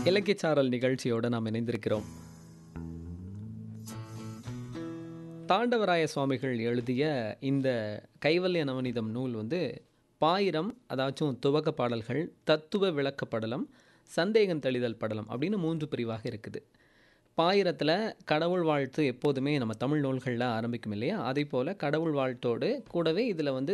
இலக்கியச்சாரல் நிகழ்ச்சியோட நாம் இணைந்திருக்கிறோம். தாண்டவராய சுவாமிகள் எழுதிய இந்த கைவல்ய நவநீதம் நூல் வந்து பாயிரம், அதாச்சும் துவக்க பாடல்கள், தத்துவ விளக்க படலம், சந்தேகம் தெளிதல் படலம் அப்படின்னு 3 பிரிவாக இருக்குது. பாயிரத்தில் கடவுள் வாழ்த்து எப்போதுமே நம்ம தமிழ் நூல்களில் ஆரம்பிக்கும் இல்லையா, அதே போல் கடவுள் வாழ்த்தோடு கூடவே இதில் வந்து